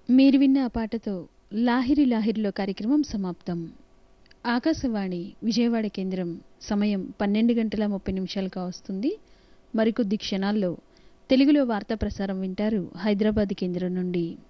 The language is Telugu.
మీరు విన్న ఆ పాటతో లాహిరి లాహిరిలో కార్యక్రమం సమాప్తం. ఆకాశవాణి విజయవాడ కేంద్రం సమయం 12:30 కావస్తుంది. మరికొద్ది క్షణాల్లో తెలుగులో వార్తా ప్రసారం వింటారు హైదరాబాద్ కేంద్రం నుండి.